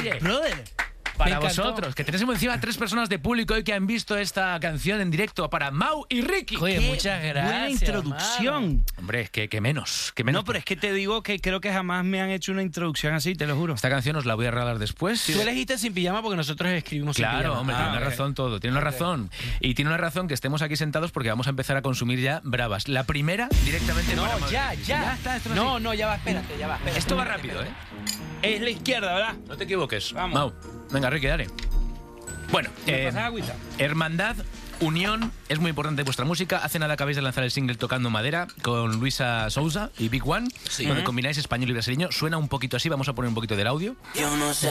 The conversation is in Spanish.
Oye, brother. para vosotros, que tenemos encima 3 personas de público hoy que han visto esta canción en directo, para Mau y Ricky. Oye, muchas gracias. Buena introducción. Mano. Hombre, que menos. No, pero es que te digo que creo que jamás me han hecho una introducción así, te lo juro. Esta canción os la voy a regalar después. Tú elegiste Sin Pijama porque nosotros escribimos Sin Claro, Pijama. hombre, tiene una razón todo. Tiene una razón. Y tiene una razón que estemos aquí sentados porque vamos a empezar a consumir ya bravas. La primera, directamente para No, Madrid. ya. Está, esto No, ya va, espérate. Esto va rápido, ¿eh? Es la izquierda, ¿verdad? No te equivoques. Vamos. Mau. Venga, Ricky, dale. Bueno, ¿Me pasas agüita? hermandad, unión, es muy importante vuestra música. Hace nada acabáis de lanzar el single Tocando Madera con Luisa Souza y Big One, donde combináis español y brasileño. Suena un poquito así, vamos a poner un poquito del audio. Yo no sé